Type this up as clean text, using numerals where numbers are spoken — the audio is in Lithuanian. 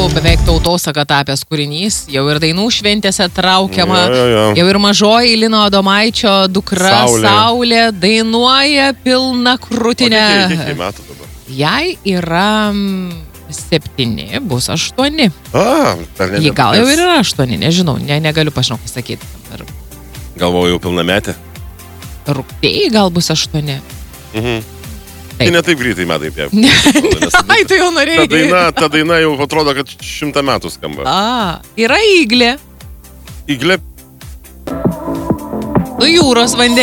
beveik tautosaka tapęs kūrinys, jau ir dainų šventėse traukiama, jau ir mažoji Lino Adomaičio dukra Saulė dainuoja pilną krūtinę. Kiek metų dabar? Jai yra 7, bus 8. Dar ne. Ji gal jau ir yra 8, nežinau, negaliu pasakyti. Galvoju, jau pilnametė. Rugsėjį gal bus 8. Tai ne taip greitai metai pėp. Ai, tu jau norėjai. Ta daina jau atrodo, kad 100 metų skamba. Yra Iglė. Iglė? Jūros vandenį.